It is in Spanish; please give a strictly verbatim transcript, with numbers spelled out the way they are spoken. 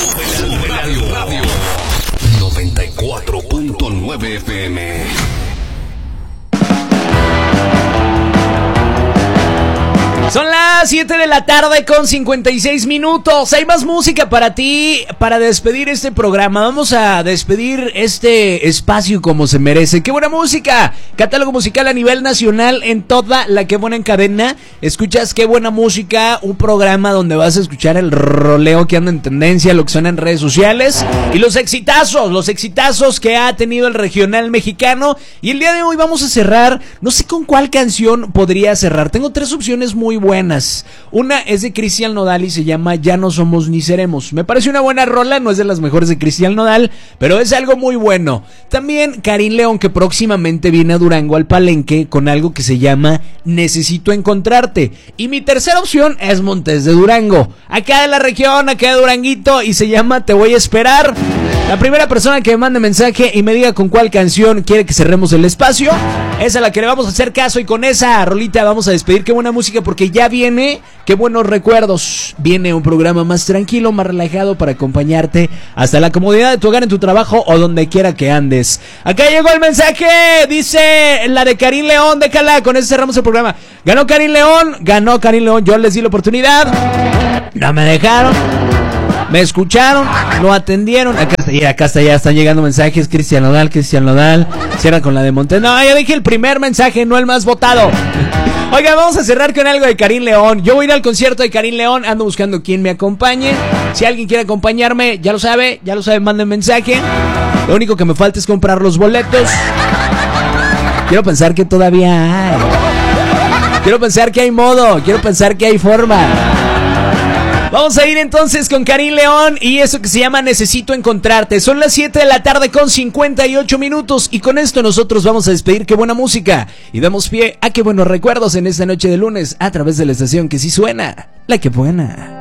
Sube al radio. noventa y cuatro punto nueve F M. Son las siete de la tarde con cincuenta y seis minutos. Hay más música para ti, para despedir este programa. Vamos a despedir este espacio como se merece. ¡Qué buena música! Catálogo musical a nivel nacional en toda la Que Buena en cadena. Escuchas Qué Buena Música, un programa donde vas a escuchar el roleo que anda en tendencia, lo que suena en redes sociales y los exitazos, los exitazos que ha tenido el regional mexicano. Y el día de hoy vamos a cerrar, no sé con cuál canción podría cerrar. Tengo tres opciones muy buenas. Una es de Cristian Nodal y se llama Ya no somos ni seremos. Me parece una buena rola, no es de las mejores de Cristian Nodal, pero es algo muy bueno. También Karin León, que próximamente viene a Durango al Palenque con algo que se llama Necesito Encontrarte. Y mi tercera opción es Montes de Durango, acá de la región, acá de Duranguito, y se llama Te Voy a Esperar. La primera persona que me mande mensaje y me diga con cuál canción quiere que cerremos el espacio, esa es a la que le vamos a hacer caso, y con esa rolita vamos a despedir Qué Buena Música, porque ya viene Qué Buenos Recuerdos. Viene un programa más tranquilo, más relajado para acompañarte hasta la comodidad de tu hogar, en tu trabajo o donde quiera que andes. Acá llegó el mensaje, dice la de Karin León, déjala, con eso cerramos el programa. Ganó Karin León, ganó Karin León, yo les di la oportunidad, no me dejaron. Me escucharon, no atendieron. Acá está, ya, acá está, ya están llegando mensajes. Cristian Nodal, Cristian Nodal. Cierra con la de Montes. No, ya dije el primer mensaje, no el más votado. Oiga, vamos a cerrar con algo de Karin León. Yo voy a ir al concierto de Karin León. Ando buscando quien me acompañe. Si alguien quiere acompañarme, ya lo sabe, ya lo sabe, manden mensaje. Lo único que me falta es comprar los boletos. Quiero pensar que todavía hay. Quiero pensar que hay modo. Quiero pensar que hay forma. Vamos a ir entonces con Karin León y eso que se llama Necesito Encontrarte. Son las siete de la tarde con cincuenta y ocho minutos y con esto nosotros vamos a despedir Qué Buena Música y damos pie a Qué Buenos Recuerdos en esta noche de lunes a través de la estación que sí suena, la Que Buena.